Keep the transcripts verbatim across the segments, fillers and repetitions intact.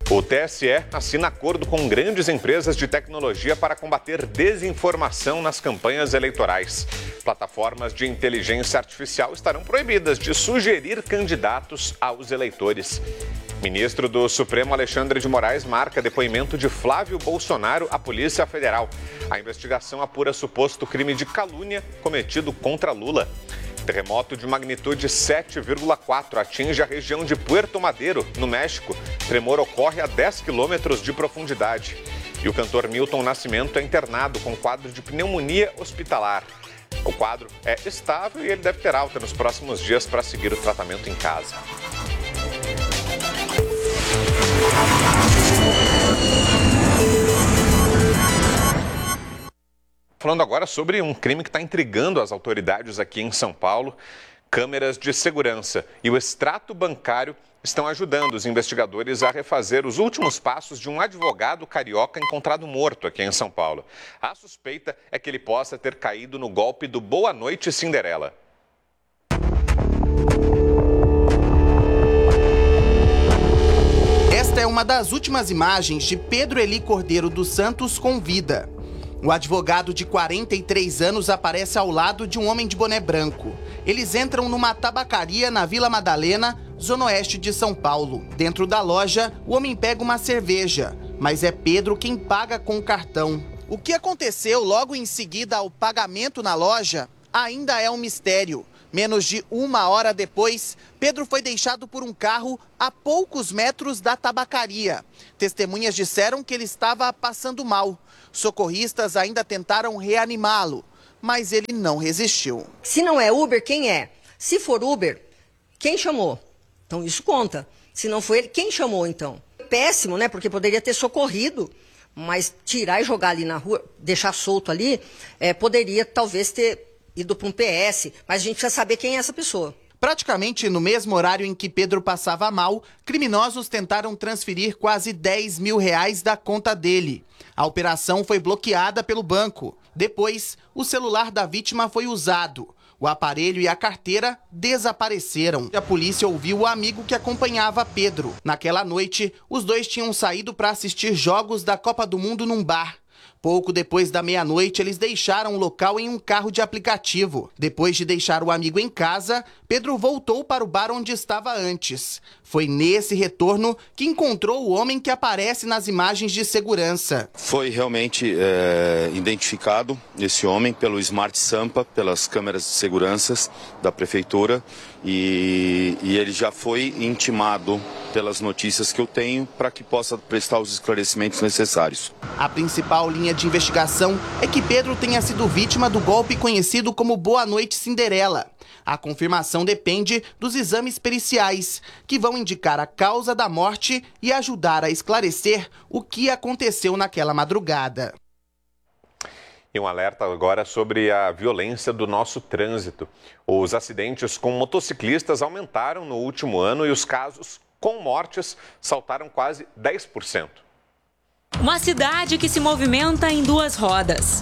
O T S E assina acordo com grandes empresas de tecnologia para combater desinformação nas campanhas eleitorais. Plataformas de inteligência artificial estarão proibidas de sugerir candidatos aos eleitores. Ministro do Supremo Alexandre de Moraes marca depoimento de Flávio Bolsonaro à Polícia Federal. A investigação apura suposto crime de calúnia cometido contra Lula. Terremoto de magnitude sete vírgula quatro atinge a região de Puerto Madero, no México. Tremor ocorre a dez quilômetros de profundidade. E o cantor Milton Nascimento é internado com quadro de pneumonia hospitalar. O quadro é estável e ele deve ter alta nos próximos dias para seguir o tratamento em casa. Falando agora sobre um crime que está intrigando as autoridades aqui em São Paulo. Câmeras de segurança e o extrato bancário estão ajudando os investigadores a refazer os últimos passos de um advogado carioca encontrado morto aqui em São Paulo. A suspeita é que ele possa ter caído no golpe do Boa Noite Cinderela. Esta é uma das últimas imagens de Pedro Eli Cordeiro dos Santos com vida. O advogado de quarenta e três anos aparece ao lado de um homem de boné branco. Eles entram numa tabacaria na Vila Madalena, zona oeste de São Paulo. Dentro da loja, o homem pega uma cerveja, mas é Pedro quem paga com o cartão. O que aconteceu logo em seguida ao pagamento na loja ainda é um mistério. Menos de uma hora depois, Pedro foi deixado por um carro a poucos metros da tabacaria. Testemunhas disseram que ele estava passando mal. Socorristas ainda tentaram reanimá-lo, mas ele não resistiu. Se não é Uber, quem é? Se for Uber, quem chamou? Então isso conta. Se não foi ele, quem chamou então? Péssimo, né? Porque poderia ter socorrido, mas tirar e jogar ali na rua, deixar solto ali, é, poderia talvez ter ido para um P S, mas a gente precisa saber quem é essa pessoa. Praticamente no mesmo horário em que Pedro passava mal, criminosos tentaram transferir quase dez mil reais da conta dele. A operação foi bloqueada pelo banco. Depois, o celular da vítima foi usado. O aparelho e a carteira desapareceram. A polícia ouviu o amigo que acompanhava Pedro. Naquela noite, os dois tinham saído para assistir jogos da Copa do Mundo num bar. Pouco depois da meia-noite, eles deixaram o local em um carro de aplicativo. Depois de deixar o amigo em casa, Pedro voltou para o bar onde estava antes. Foi nesse retorno que encontrou o homem que aparece nas imagens de segurança. Foi realmente é, identificado esse homem pelo Smart Sampa, pelas câmeras de segurança da prefeitura, e, e ele já foi intimado pelas notícias que eu tenho para que possa prestar os esclarecimentos necessários. A principal linha de investigação é que Pedro tenha sido vítima do golpe conhecido como Boa Noite Cinderela. A confirmação depende dos exames periciais, que vão indicar a causa da morte e ajudar a esclarecer o que aconteceu naquela madrugada. E um alerta agora sobre a violência do nosso trânsito. Os acidentes com motociclistas aumentaram no último ano e os casos com mortes saltaram quase dez por cento. Uma cidade que se movimenta em duas rodas.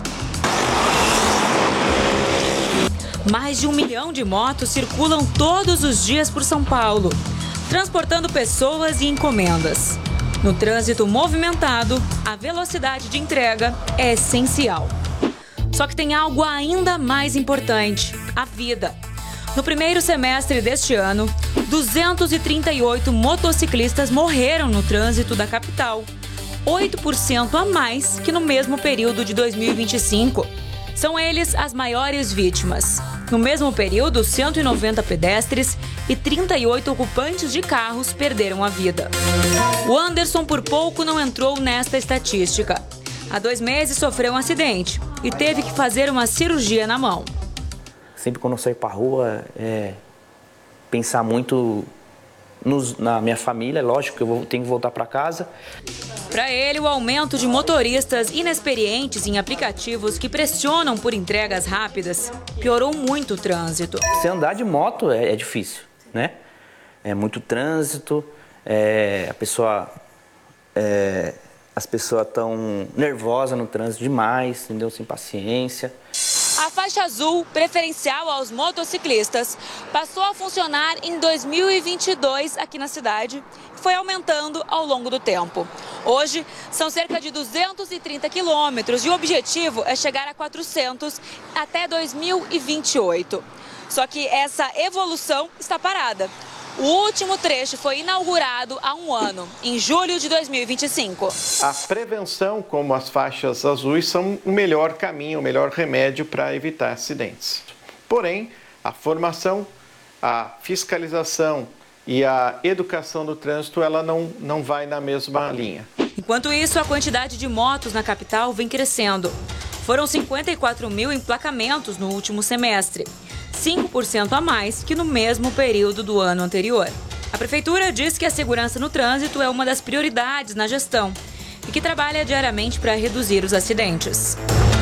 Mais de um milhão de motos circulam todos os dias por São Paulo, transportando pessoas e encomendas. No trânsito movimentado, a velocidade de entrega é essencial. Só que tem algo ainda mais importante: a vida. No primeiro semestre deste ano, duzentos e trinta e oito motociclistas morreram no trânsito da capital, oito por cento a mais que no mesmo período de dois mil e vinte e cinco. São eles as maiores vítimas. No mesmo período, cento e noventa pedestres e trinta e oito ocupantes de carros perderam a vida. O Anderson por pouco não entrou nesta estatística. Há dois meses sofreu um acidente e teve que fazer uma cirurgia na mão. Sempre quando eu saio para a rua, é pensar muito nos, na minha família. Lógico que eu vou, tenho que voltar para casa. Para ele, o aumento de motoristas inexperientes em aplicativos que pressionam por entregas rápidas piorou muito o trânsito. Se andar de moto é, é difícil, né? É muito trânsito, é, a pessoa, é, as pessoas estão nervosas no trânsito demais, entendeu? Sem paciência. A faixa azul, preferencial aos motociclistas, passou a funcionar em dois mil e vinte e dois aqui na cidade e foi aumentando ao longo do tempo. Hoje, são cerca de duzentos e trinta quilômetros e o objetivo é chegar a quatrocentos até dois mil e vinte e oito. Só que essa evolução está parada. O último trecho foi inaugurado há um ano, em julho de dois mil e vinte e cinco. A prevenção, como as faixas azuis, são o melhor caminho, o melhor remédio para evitar acidentes. Porém, a formação, a fiscalização e a educação do trânsito, ela não, não vai na mesma linha. Enquanto isso, a quantidade de motos na capital vem crescendo. Foram cinquenta e quatro mil emplacamentos no último semestre, cinco por cento a mais que no mesmo período do ano anterior. A Prefeitura diz que a segurança no trânsito é uma das prioridades na gestão e que trabalha diariamente para reduzir os acidentes.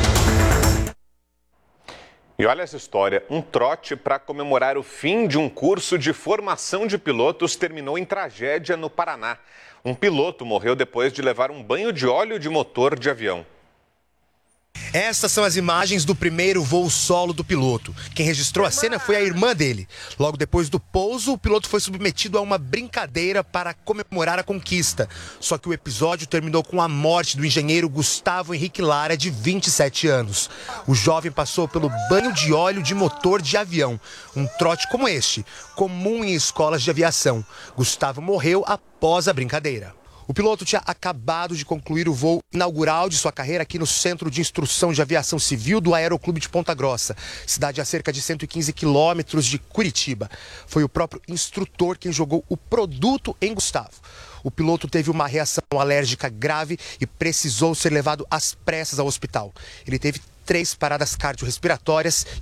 E olha essa história, um trote para comemorar o fim de um curso de formação de pilotos terminou em tragédia no Paraná. Um piloto morreu depois de levar um banho de óleo de motor de avião. Essas são as imagens do primeiro voo solo do piloto. Quem registrou a cena foi a irmã dele. Logo depois do pouso, o piloto foi submetido a uma brincadeira para comemorar a conquista. Só que o episódio terminou com a morte do engenheiro Gustavo Henrique Lara, de vinte e sete anos. O jovem passou pelo banho de óleo de motor de avião. Um trote como este, comum em escolas de aviação. Gustavo morreu após a brincadeira. O piloto tinha acabado de concluir o voo inaugural de sua carreira aqui no Centro de Instrução de Aviação Civil do Aeroclube de Ponta Grossa, cidade a cerca de cento e quinze quilômetros de Curitiba. Foi o próprio instrutor quem jogou o produto em Gustavo. O piloto teve uma reação alérgica grave e precisou ser levado às pressas ao hospital. Ele teve três paradas cardiorrespiratórias